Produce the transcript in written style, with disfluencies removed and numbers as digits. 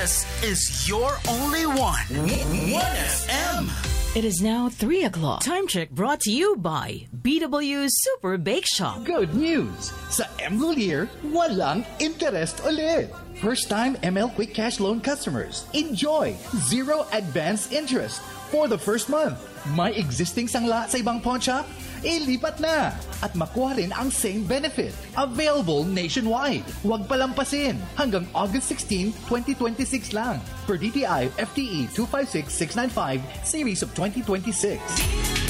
This is your only one. 1FM. It is now 3 o'clock. Time check brought to you by BW Super Bake Shop. Good news! Sa Mlulier, walang interest ulit. First-time ML Quick Cash Loan customers, enjoy 0 advance interest for the first month. May existing sangla sa ibang pawn shop? Ilipat na! At makuha rin ang same benefit. Available nationwide. Huwag palampasin. Hanggang August 16, 2026 lang. Per DTI FTE 256695 Series of 2026.